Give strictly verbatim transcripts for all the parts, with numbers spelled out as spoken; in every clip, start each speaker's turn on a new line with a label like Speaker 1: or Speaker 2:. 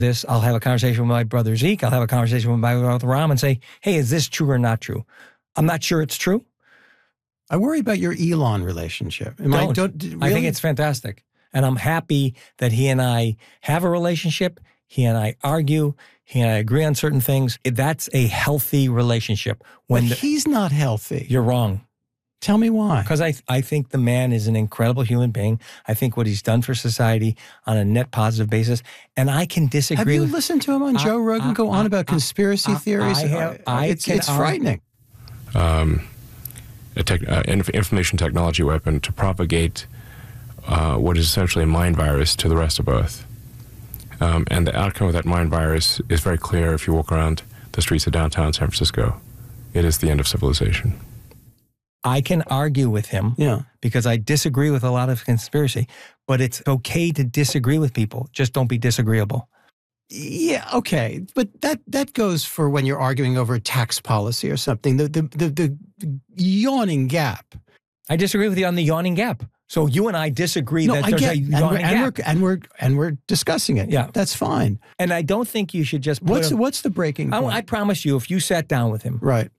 Speaker 1: this, I'll have a conversation with my brother Zeke. I'll have a conversation with my brother Ram and say, hey, is this true or not true? I'm not sure it's true.
Speaker 2: I worry about your Elon relationship. Am
Speaker 1: don't.
Speaker 2: I, don't really?
Speaker 1: I think it's fantastic. And I'm happy that he and I have a relationship. He and I argue. He and I agree on certain things. That's a healthy relationship. When
Speaker 2: but
Speaker 1: the,
Speaker 2: he's not healthy.
Speaker 1: You're wrong.
Speaker 2: Tell me why.
Speaker 1: Because I, I think the man is an incredible human being. I think what he's done for society on a net positive basis, and I can disagree.
Speaker 2: Have you
Speaker 1: with,
Speaker 2: listened to him on
Speaker 1: I,
Speaker 2: Joe Rogan
Speaker 1: I,
Speaker 2: go on
Speaker 1: I,
Speaker 2: about
Speaker 1: I,
Speaker 2: conspiracy
Speaker 1: I,
Speaker 2: theories?
Speaker 1: I have, I
Speaker 2: it's
Speaker 1: can
Speaker 2: it's
Speaker 1: argue.
Speaker 2: frightening.
Speaker 3: Um, a tech, uh, inf information technology weapon to propagate uh, what is essentially a mind virus to the rest of Earth. Um, and the outcome of that mind virus is very clear if you walk around the streets of downtown San Francisco. It is the end of civilization.
Speaker 1: I can argue with him
Speaker 2: yeah.
Speaker 1: because I disagree with a lot of conspiracy, but it's okay to disagree with people. Just don't be disagreeable.
Speaker 2: Yeah, okay. But that that goes for when you're arguing over tax policy or something. The the the, the yawning gap.
Speaker 1: I disagree with you on the yawning gap. So you and I disagree
Speaker 2: no,
Speaker 1: that
Speaker 2: I
Speaker 1: there's
Speaker 2: get,
Speaker 1: a
Speaker 2: and
Speaker 1: yawning
Speaker 2: we're, and
Speaker 1: gap.
Speaker 2: We're, and we're and we're discussing it.
Speaker 1: Yeah.
Speaker 2: That's fine.
Speaker 1: And I don't think you should just put
Speaker 2: What's
Speaker 1: him,
Speaker 2: what's the breaking point?
Speaker 1: I, I promise you, if you sat down with him,
Speaker 2: right,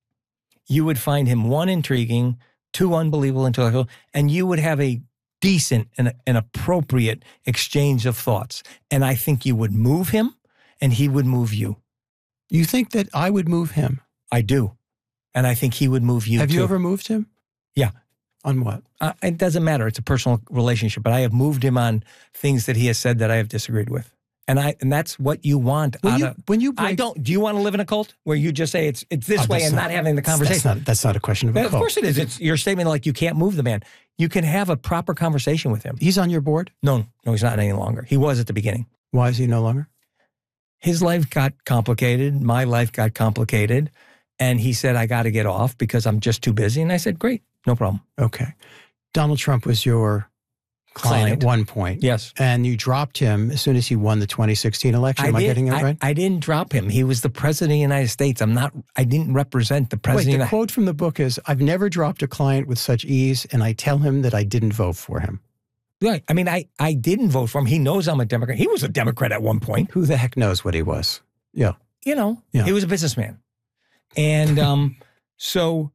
Speaker 1: you would find him, one, intriguing, two, unbelievable intellectual, and you would have a decent and an appropriate exchange of thoughts. And I think you would move him and he would move you.
Speaker 2: You think that I would move him?
Speaker 1: I do. And I think he would move you
Speaker 2: Have
Speaker 1: too.
Speaker 2: you ever moved him?
Speaker 1: Yeah.
Speaker 2: On what?
Speaker 1: Uh, it doesn't matter. It's a personal relationship, but I have moved him on things that he has said that I have disagreed with. And I and that's what you want.
Speaker 2: When
Speaker 1: out
Speaker 2: you,
Speaker 1: of,
Speaker 2: when you break,
Speaker 1: I don't. Do you want to live in a cult where you just say it's it's this
Speaker 2: Oh,
Speaker 1: way
Speaker 2: that's
Speaker 1: and
Speaker 2: not-
Speaker 1: not having the conversation?
Speaker 2: That's not, that's not a question of a
Speaker 1: Of
Speaker 2: cult.
Speaker 1: course it is. It's your statement like you can't move the man. You can have a proper conversation with him.
Speaker 2: He's on your board?
Speaker 1: No, no, he's not any longer. He was at the beginning.
Speaker 2: Why is he no longer?
Speaker 1: His life got complicated. My life got complicated. And he said, I got to get off because I'm just too busy. And I said, great, no problem.
Speaker 2: Okay. Donald Trump was your client,
Speaker 1: Client.
Speaker 2: at one point.
Speaker 1: Yes.
Speaker 2: And you dropped him as soon as he won the twenty sixteen election. Am I,
Speaker 1: did-
Speaker 2: getting it
Speaker 1: I,
Speaker 2: right?
Speaker 1: I didn't drop him. He was the president of the United States. I'm not, I didn't represent the
Speaker 2: Wait,
Speaker 1: president.
Speaker 2: the
Speaker 1: of
Speaker 2: quote from the book is, I've never dropped a client with such ease, and I tell him that I didn't vote for him.
Speaker 1: Right. I mean, I, I didn't vote for him. He knows I'm a Democrat. He was a Democrat at one point.
Speaker 2: Who the heck knows what he was? Yeah.
Speaker 1: You know,
Speaker 2: Yeah.
Speaker 1: he was a businessman. And um, so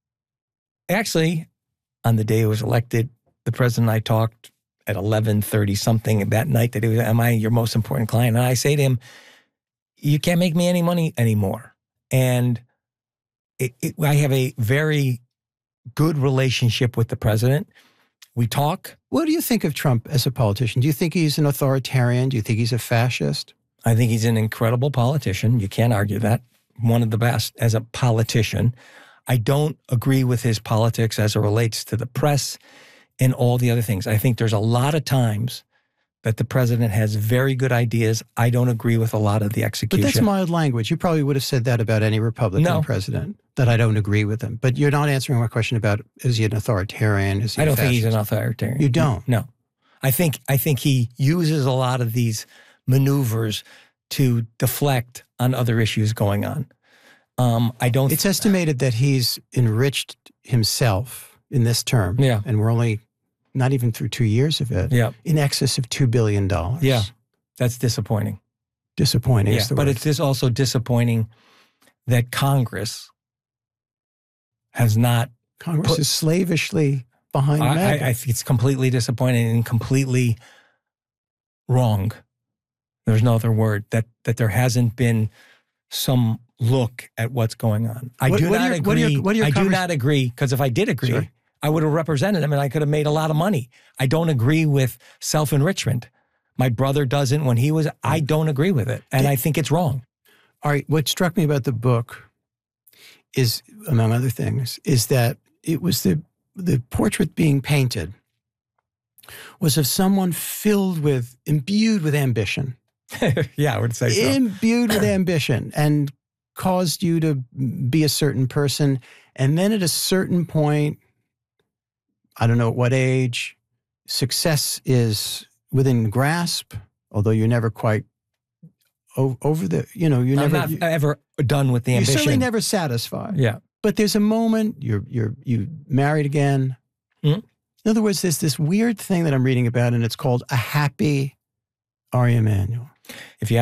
Speaker 1: actually, on the day he was elected, the president and I talked at eleven thirty something that night that he was, am I your most important client? And I say to him, you can't make me any money anymore. And it, it, I have a very good relationship with the president. We talk.
Speaker 2: What do you think of Trump as a politician? Do you think he's an authoritarian? Do you think he's a fascist?
Speaker 1: I think he's an incredible politician. You can't argue that. One of the best as a politician. I don't agree with his politics as it relates to the press and all the other things. I think there's a lot of times that the president has very good ideas. I don't agree with a lot of the
Speaker 2: But
Speaker 1: execution.
Speaker 2: that's mild language. You probably would have said that about any Republican
Speaker 1: No.
Speaker 2: president, that I don't agree with him. But you're not answering my question about, is he an authoritarian? Is he
Speaker 1: I
Speaker 2: a
Speaker 1: don't think he's an
Speaker 2: fascist?
Speaker 1: authoritarian.
Speaker 2: You don't?
Speaker 1: No. I think I think he uses a lot of these maneuvers to deflect on other issues going on. Um, I don't.
Speaker 2: It's estimated that he's enriched himself in this term,
Speaker 1: Yeah.
Speaker 2: and we're only not even through two years of it,
Speaker 1: Yeah.
Speaker 2: in excess of two billion dollars.
Speaker 1: Yeah. That's disappointing.
Speaker 2: Disappointing
Speaker 1: Yeah,
Speaker 2: is the
Speaker 1: but
Speaker 2: word.
Speaker 1: it's just also disappointing that Congress has not.
Speaker 2: Congress
Speaker 1: put-
Speaker 2: is slavishly behind
Speaker 1: I, I,
Speaker 2: MAGA.
Speaker 1: I think it's completely disappointing and completely wrong. There's no other word that that there hasn't been some look at what's going on. I
Speaker 2: What-
Speaker 1: do
Speaker 2: what are
Speaker 1: not
Speaker 2: your- what are
Speaker 1: agree.
Speaker 2: your- what are your
Speaker 1: I do
Speaker 2: convers-
Speaker 1: not agree because if I did agree,
Speaker 2: Sure.
Speaker 1: I would have represented him and I could have made a lot of money. I don't agree with self-enrichment. My brother doesn't. When he was, I don't agree with it, and
Speaker 2: Did-
Speaker 1: I think it's wrong.
Speaker 2: All right, what struck me about the book is, among other things, is that it was the the portrait being painted was of someone filled with, imbued with ambition.
Speaker 1: Yeah, I would say so.
Speaker 2: Imbued with ambition and caused you to be a certain person. And then at a certain point, I don't know at what age, success is within grasp, although you're never quite o- over the, you know, you're
Speaker 1: I'm
Speaker 2: never,
Speaker 1: not
Speaker 2: you-
Speaker 1: ever done with the
Speaker 2: you're
Speaker 1: ambition.
Speaker 2: certainly never satisfied.
Speaker 1: Yeah.
Speaker 2: But there's a moment, you're, you're, you married again.
Speaker 1: Mhm.
Speaker 2: In other words, there's this weird thing that I'm reading about, and it's called A Happy Ari Emanuel.
Speaker 1: If you